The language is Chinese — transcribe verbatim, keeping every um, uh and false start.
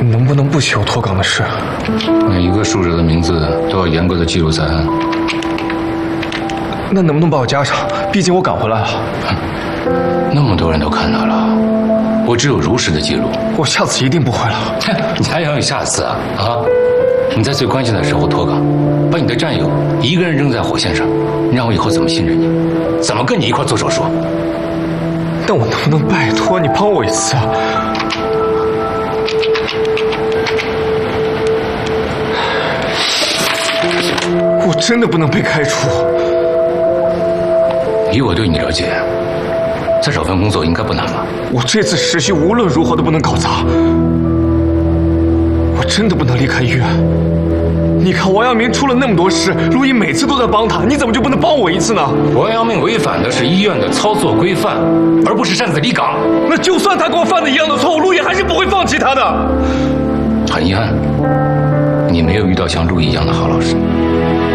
们能不能不写我脱岗的事？ 每一个述职的名字都要严格的记录在案。 那能不能把我加上？毕竟我赶回来了。 那么多人都看到了，我只有如实的记录。 我下次一定不会了。 你还想有下次啊？啊！你在最关键的时候脱岗，把你的战友一个人扔在火线上，让我以后怎么信任你？怎么跟你一块做手术？ 但我能不能拜托你帮我一次啊？我真的不能被开除。 以我对你了解，再找份工作应该不难吧？ 我这次实习无论如何都不能搞砸。我真的不能离开医院。你看王阳明出了那么多事，陆毅每次都在帮他，你怎么就不能帮我一次呢？ 王阳明违反的是医院的操作规范，而不是擅自离岗。 那就算他跟我犯了一样的错误，陆毅还是不会放弃他的。 很遗憾，你没有遇到像陆毅一样的好老师。